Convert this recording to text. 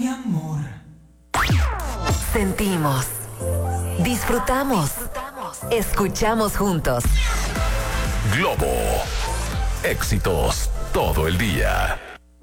mi amor. Sentimos, disfrutamos, escuchamos juntos. Globo. Éxitos todo el día.